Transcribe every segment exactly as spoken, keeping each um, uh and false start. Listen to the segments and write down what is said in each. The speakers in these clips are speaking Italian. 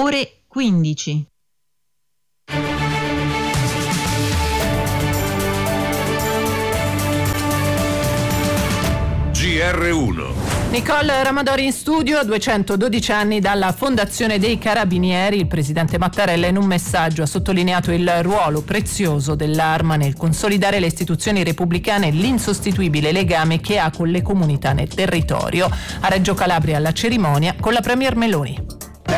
ore quindici. G R uno. Nicole Ramadori in studio. A duecentododici anni dalla fondazione dei Carabinieri, il presidente Mattarella in un messaggio ha sottolineato il ruolo prezioso dell'Arma nel consolidare le istituzioni repubblicane e l'insostituibile legame che ha con le comunità nel territorio. A Reggio Calabria alla cerimonia con la premier Meloni.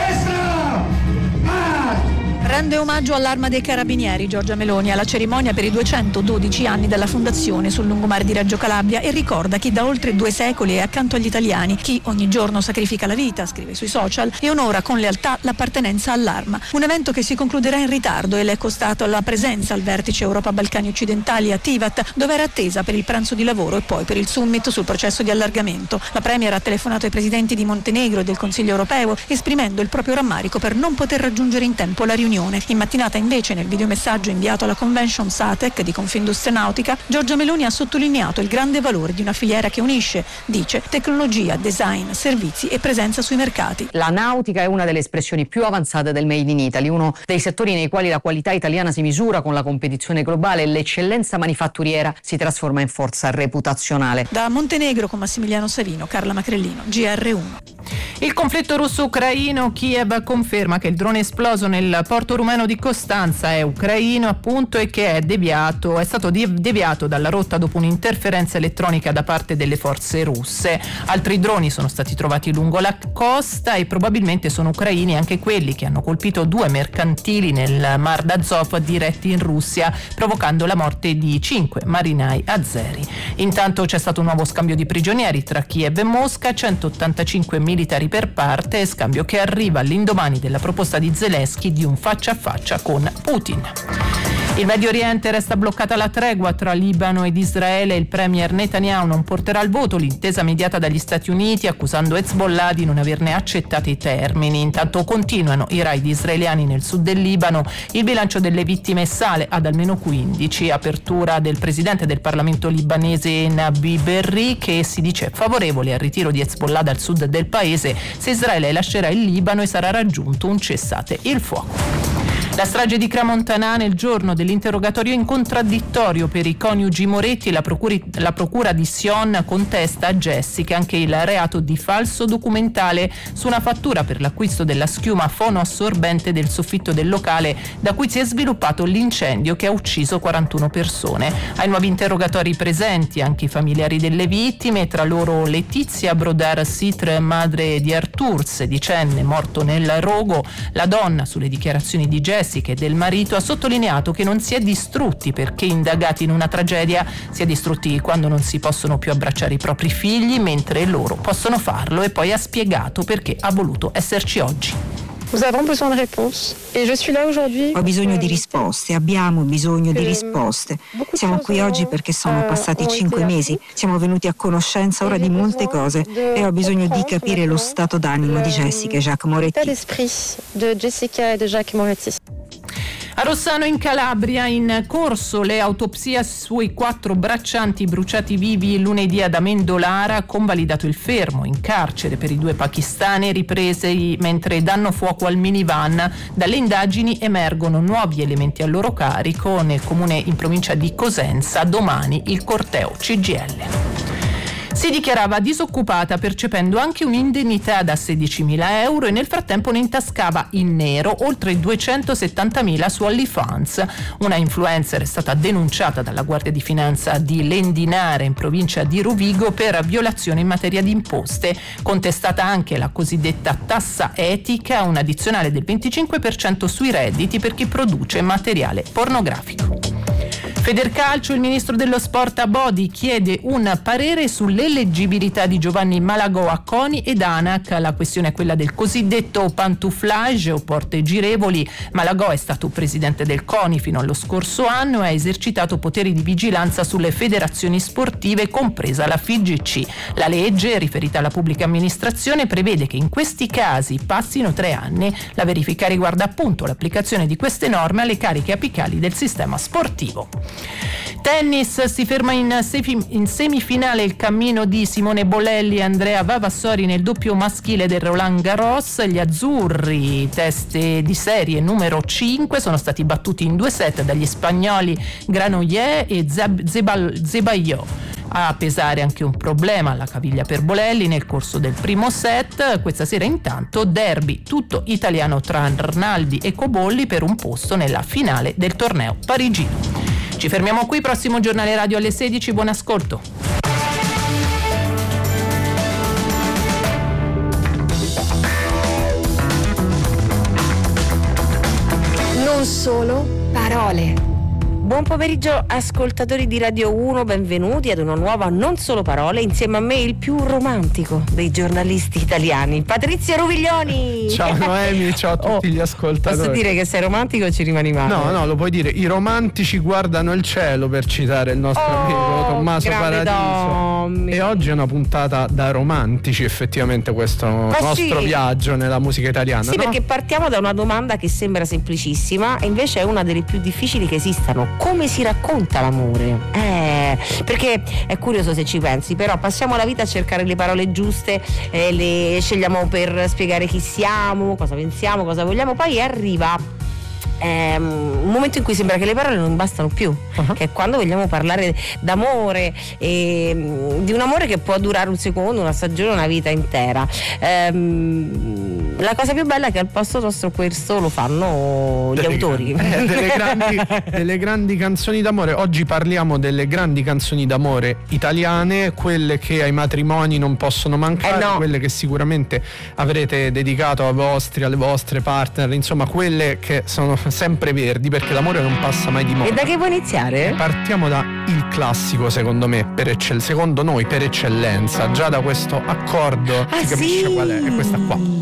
Rende omaggio all'Arma dei Carabinieri Giorgia Meloni alla cerimonia per i duecentododici anni della fondazione sul lungomare di Reggio Calabria e ricorda chi da oltre due secoli è accanto agli italiani, chi ogni giorno sacrifica la vita, scrive sui social, e onora con lealtà l'appartenenza all'Arma. Un evento che si concluderà in ritardo e le è costato la presenza al vertice Europa-Balcani Occidentali a Tivat, dove era attesa per il pranzo di lavoro e poi per il summit sul processo di allargamento. La premier ha telefonato ai presidenti di Montenegro e del Consiglio europeo esprimendo il proprio rammarico per non poter raggiungere in tempo la riunione. In mattinata invece, nel videomessaggio inviato alla Convention SATEC di Confindustria Nautica, Giorgia Meloni ha sottolineato il grande valore di una filiera che unisce, dice, tecnologia, design, servizi e presenza sui mercati. La nautica è una delle espressioni più avanzate del Made in Italy, uno dei settori nei quali la qualità italiana si misura con la competizione globale e l'eccellenza manifatturiera si trasforma in forza reputazionale. Da Montenegro con Massimiliano Savino, Carla Macrellino, G R uno. Il conflitto russo-ucraino. Kiev conferma che il drone esploso nel porto rumeno di Costanza è ucraino, appunto, e che è deviato, è stato deviato dalla rotta dopo un'interferenza elettronica da parte delle forze russe. Altri droni sono stati trovati lungo la costa e probabilmente sono ucraini anche quelli che hanno colpito due mercantili nel Mar d'Azov diretti in Russia, provocando la morte di cinque marinai azeri. Intanto c'è stato un nuovo scambio di prigionieri tra Kiev e Mosca, centottantacinque militari per parte, scambio che arriva all'indomani della proposta di Zelensky di un faccia a faccia con Putin. Il Medio Oriente resta bloccata la tregua tra Libano ed Israele. Il premier Netanyahu non porterà al voto l'intesa mediata dagli Stati Uniti, accusando Hezbollah di non averne accettato i termini. Intanto continuano i raid israeliani nel sud del Libano. Il bilancio delle vittime sale ad almeno quindici. Apertura del presidente del Parlamento libanese Nabi Berri, che si dice favorevole al ritiro di Hezbollah dal sud del paese se Israele lascerà il Libano e sarà raggiunto un cessate il fuoco. La strage di Crans-Montana, nel giorno dell'interrogatorio in contraddittorio per i coniugi Moretti, la, procuri, la procura di Sion contesta a Jessica anche il reato di falso documentale su una fattura per l'acquisto della schiuma fonoassorbente del soffitto del locale da cui si è sviluppato l'incendio che ha ucciso quarantuno persone. Ai nuovi interrogatori presenti anche i familiari delle vittime, tra loro Letizia Brodar Sitre, madre di Artur, sedicenne, morto nel rogo. La donna, sulle dichiarazioni di Jessica e del marito, ha sottolineato che non si è distrutti perché indagati in una tragedia, si è distrutti quando non si possono più abbracciare i propri figli mentre loro possono farlo, e poi ha spiegato perché ha voluto esserci oggi. Ho bisogno di risposte, abbiamo bisogno di risposte. Siamo qui oggi perché sono passati cinque mesi, siamo venuti a conoscenza ora di molte cose e ho bisogno di capire lo stato d'animo di Jessica e Jacques Moretti. A Rossano in Calabria in corso le autopsie sui quattro braccianti bruciati vivi lunedì ad Amendolara, convalidato il fermo in carcere per i due pakistani ripresi mentre danno fuoco al minivan. Dalle indagini emergono nuovi elementi a loro carico. Nel comune in provincia di Cosenza domani il corteo C G I L. Si dichiarava disoccupata percependo anche un'indennità da sedicimila euro e nel frattempo ne intascava in nero oltre duecentosettantamila su OnlyFans. Una influencer è stata denunciata dalla Guardia di Finanza di Lendinare in provincia di Rovigo per violazione in materia di imposte. Contestata anche la cosiddetta tassa etica, un addizionale del venticinque per cento sui redditi per chi produce materiale pornografico. Federcalcio, il ministro dello sport Abodi chiede un parere sull'eleggibilità di Giovanni Malagò a CONI ed ANAC. La questione è quella del cosiddetto pantouflage o porte girevoli. Malagò è stato presidente del CONI fino allo scorso anno e ha esercitato poteri di vigilanza sulle federazioni sportive, compresa la F I G C. La legge, riferita alla pubblica amministrazione, prevede che in questi casi passino tre anni. La verifica riguarda appunto l'applicazione di queste norme alle cariche apicali del sistema sportivo. Tennis, si ferma in, semi, in semifinale il cammino di Simone Bolelli e Andrea Vavassori nel doppio maschile del Roland Garros. Gli azzurri, teste di serie numero cinque, sono stati battuti in due set dagli spagnoli Granollers e Zeb- Zeballo. A pesare anche un problema alla caviglia per Bolelli nel corso del primo set. Questa sera intanto derby tutto italiano tra Arnaldi e Cobolli per un posto nella finale del torneo parigino. Ci fermiamo qui, prossimo giornale radio alle sedici, buon ascolto. Non solo parole. Buon pomeriggio ascoltatori di Radio uno, benvenuti ad una nuova Non Solo Parole, insieme a me il più romantico dei giornalisti italiani, Patrizia Ruviglioni. Ciao Noemi, ciao a tutti oh, gli ascoltatori. Posso dire che sei romantico o ci rimani male? No, no, lo puoi dire, i romantici guardano il cielo, per citare il nostro oh, amico Tommaso Paradiso. Tommy. E oggi è una puntata da romantici, effettivamente, questo Ma nostro sì. viaggio nella musica italiana. Sì, no? perché partiamo da una domanda che sembra semplicissima e invece è una delle più difficili che esistano. Come si racconta l'amore? Eh, perché è curioso se ci pensi, però passiamo la vita a cercare le parole giuste, eh, le scegliamo per spiegare chi siamo, cosa pensiamo, cosa vogliamo, poi arriva Um, un momento in cui sembra che le parole non bastano più, uh-huh. che è quando vogliamo parlare d'amore e um, di un amore che può durare un secondo, una stagione, una vita intera. Um, la cosa più bella è che al posto nostro questo lo fanno delle gli autori grandi, eh, delle, grandi, delle grandi canzoni d'amore. Oggi parliamo delle grandi canzoni d'amore italiane, quelle che ai matrimoni non possono mancare, eh no. quelle che sicuramente avrete dedicato ai vostri, alle vostre partner, insomma quelle che sono sempre verdi, perché l'amore non passa mai di moda. E da che vuoi iniziare? Partiamo da il classico, secondo me, per eccell- secondo noi per eccellenza, già da questo accordo ah, si capisce sì? qual è, è questa qua.